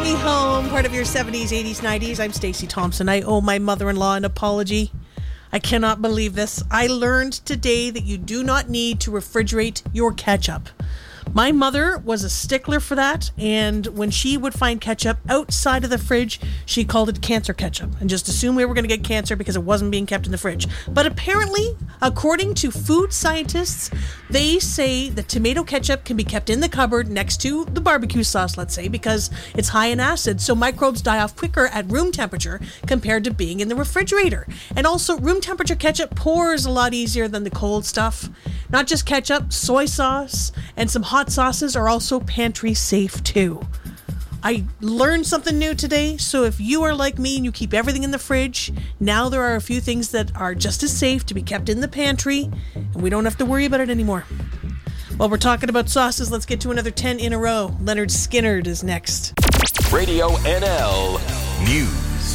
Me Home, part of your 70s, 80s, 90s. I'm Stacey Thompson. I owe my mother-in-law an apology. I cannot believe this. I learned today that you do not need to refrigerate your ketchup. My mother was a stickler for that, and when she would find ketchup outside of the fridge, she called it cancer ketchup and just assumed we were going to get cancer because it wasn't being kept in the fridge. But apparently, according to food scientists, they say that tomato ketchup can be kept in the cupboard next to the barbecue sauce, let's say, because it's high in acid, so microbes die off quicker at room temperature compared to being in the refrigerator. And also, room temperature ketchup pours a lot easier than the cold stuff. Not just ketchup, soy sauce, and some hot sauces are also pantry safe too. I learned something new today, so if you are like me and you keep everything in the fridge, now there are a few things that are just as safe to be kept in the pantry, and we don't have to worry about it anymore. While we're talking about sauces, let's get to another 10 in a row. Leonard Skinnard is next. Radio NL News.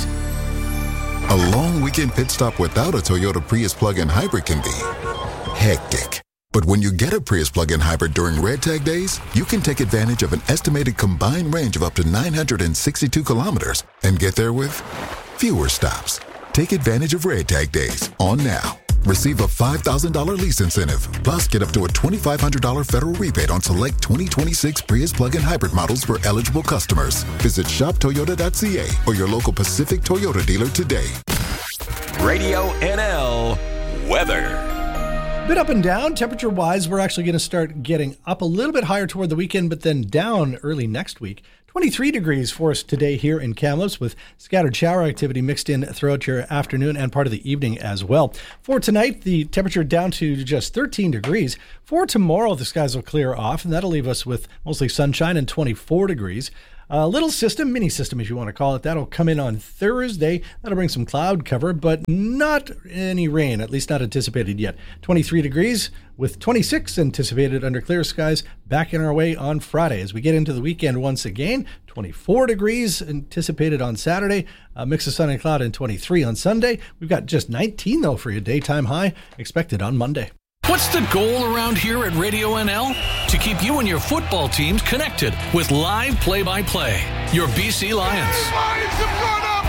A long weekend pit stop without a Toyota Prius plug-in hybrid can be hectic. But when you get a Prius plug-in hybrid during Red Tag days, you can take advantage of an estimated combined range of up to 962 kilometers and get there with fewer stops. Take advantage of Red Tag days on now. Receive a $5,000 lease incentive, plus get up to a $2,500 federal rebate on select 2026 Prius plug-in hybrid models for eligible customers. Visit shoptoyota.ca or your local Pacific Toyota dealer today. Radio NL Weather. Bit up and down. Temperature-wise, we're actually going to start getting up a little bit higher toward the weekend, but then down early next week. 23 degrees for us today here in Kamloops, with scattered shower activity mixed in throughout your afternoon and part of the evening as well. For tonight, the temperature down to just 13 degrees. For tomorrow, the skies will clear off, and that'll leave us with mostly sunshine and 24 degrees. A little system, mini system if you want to call it, that'll come in on Thursday. That'll bring some cloud cover, but not any rain, at least not anticipated yet. 23 degrees with 26 anticipated under clear skies back in our way on Friday. As we get into the weekend once again, 24 degrees anticipated on Saturday, a mix of sun and cloud, and 23 on Sunday. We've got just 19 though for your daytime high expected on Monday. What's the goal around here at Radio NL? To keep you and your football teams connected with live play-by-play. Your BC Lions. Lions have gone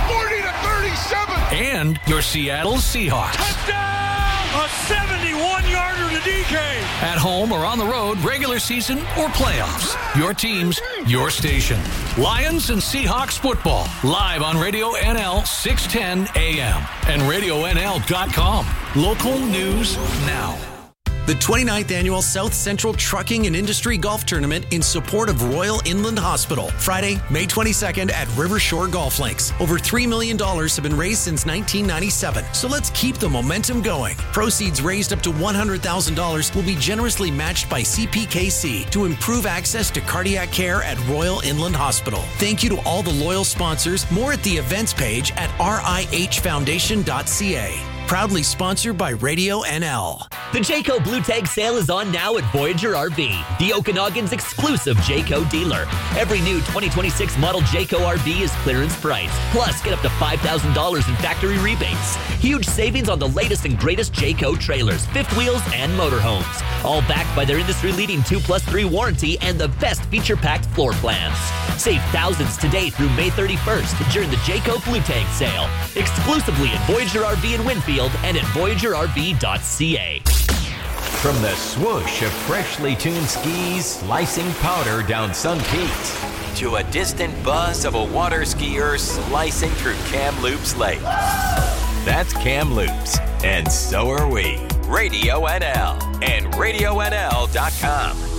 up 40-37. And your Seattle Seahawks. Touchdown! A 71-yarder to DK. At home or on the road, regular season or playoffs. Your teams, your station. Lions and Seahawks football. Live on Radio NL 610 AM and RadioNL.com. Local news now. The 29th Annual South Central Trucking and Industry Golf Tournament in support of Royal Inland Hospital. Friday, May 22nd at Rivershore Golf Links. Over $3 million have been raised since 1997. So let's keep the momentum going. Proceeds raised up to $100,000 will be generously matched by CPKC to improve access to cardiac care at Royal Inland Hospital. Thank you to all the loyal sponsors. More at the events page at rihfoundation.ca. Proudly sponsored by Radio NL. The Jayco Blue Tag sale is on now at Voyager RV, the Okanagan's exclusive Jayco dealer. Every new 2026 model Jayco RV is clearance price. Plus, get up to $5,000 in factory rebates. Huge savings on the latest and greatest Jayco trailers, fifth wheels, and motorhomes. All backed by their industry-leading 2+3 warranty and the best feature-packed floor plans. Save thousands today through May 31st during the Jayco Blue Tag sale. Exclusively at Voyager RV in Winfield and at VoyagerRV.ca. From the swoosh of freshly tuned skis slicing powder down Sun Peaks to a distant buzz of a water skier slicing through Kamloops Lake. That's Kamloops, and so are we. Radio NL and RadioNL.com.